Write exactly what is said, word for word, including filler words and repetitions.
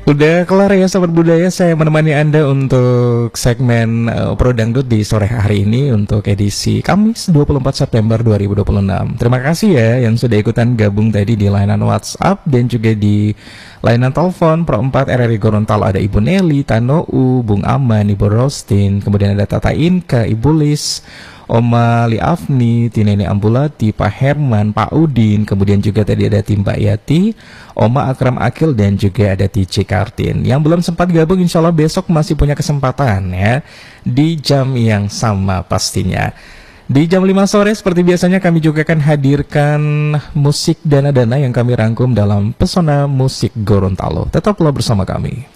Udah kelar ya sahabat budaya, saya menemani Anda untuk segmen uh, Pro Dangdut di sore hari ini untuk edisi Kamis dua puluh empat September dua ribu dua puluh enam. Terima kasih ya yang sudah ikutan gabung tadi di layanan WhatsApp dan juga di layanan telepon Pro empat R R I Gorontalo. Ada Ibu Nelly, Tanou, Bung Aman, Ibu Rostin, kemudian ada Tata Inka, Ibu Lis, Oma Li Afni, Tinene Ambulati, Pak Herman, Pak Udin, kemudian juga tadi ada tim Mbak Yati, Oma Akram Akil, dan juga ada T C Kartin. Yang belum sempat gabung, insya Allah besok masih punya kesempatan ya, di jam yang sama pastinya. Di jam lima sore seperti biasanya kami juga akan hadirkan musik dana-dana yang kami rangkum dalam Pesona Musik Gorontalo. Tetaplah bersama kami.